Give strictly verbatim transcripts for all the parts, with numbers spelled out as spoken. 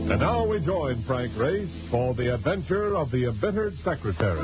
And now we join Frank Race for the adventure of the embittered secretary.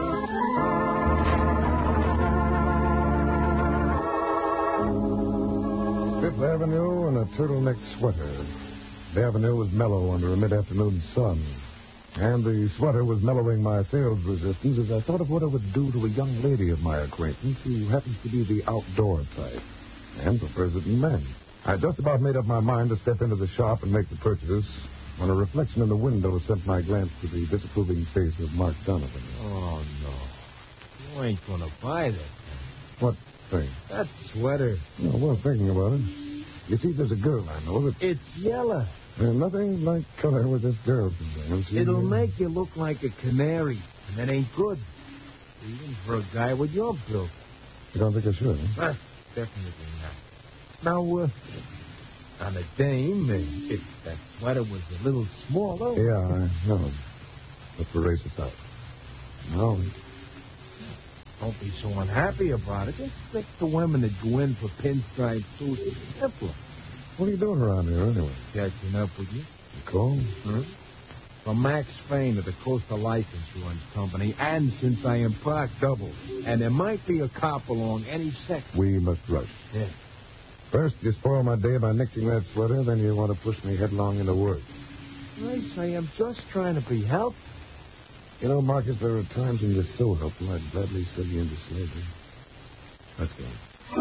Fifth Avenue and a turtleneck sweater. The avenue was mellow under a mid-afternoon sun, and the sweater was mellowing my sales resistance as I thought of what I would do to a young lady of my acquaintance who happens to be the outdoor type and prefers it in men. I just about made up my mind to step into the shop and make the purchase when a reflection in the window sent my glance to the disapproving face of Mark Donovan. Oh, no. You ain't gonna buy that thing. What thing? That sweater. No, well, thinking about it. You see, there's a girl I know that... It's yellow. And nothing like color with this girl concerned. She... It'll make you look like a canary, and that ain't good. Even for a guy with your build. You don't think I should, huh? Uh, definitely not. Now, uh, on a dame, uh, if that sweater was a little smaller... Yeah, I know. But for race, it's out. No. Don't be so unhappy about it. Just think the women that go in for pinstripe suits is simpler. What are you doing around here, anyway? Catching up with you. You call? Huh? From Max Fain of the Coastal Life Insurance Company, and since I am parked double, and there might be a cop along any second. We must rush. Yeah. First, you spoil my day by nixing that sweater, then you want to push me headlong into work. Race, I am just trying to be helpful. You know, Marcus, there are times when you're so helpful, I'd gladly sell you into slavery. Let's go.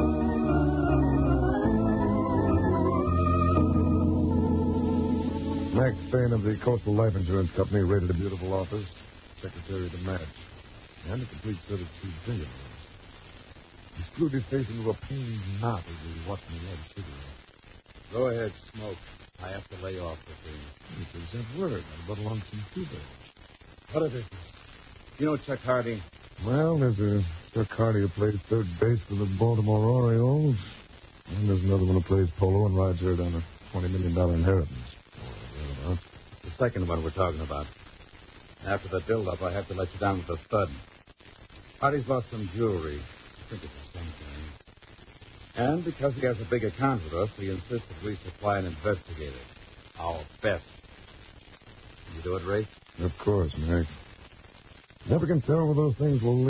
Max Fain of the Coastal Life Insurance Company rated a beautiful office, secretary to match, and a complete set of two fingernails. He screwed his face into a pained knot as he watched me light a cigarette. Go ahead, smoke. I have to lay off the thing. It was that word. I brought along some Cuba. What is this? You know Chuck Hardy? Well, there's a Chuck Hardy who plays third base for the Baltimore Orioles. And there's another one who plays polo and rides herd on a twenty million dollars inheritance. The second one we're talking about. After the build-up, I have to let you down with a thud. Hardy's lost some jewelry. I think it's the same thing. And because he has a big account with us, he insists that we supply an investigator. Our best. Can you do it, Ray? Of course, Max. Never can tell where those things will lead.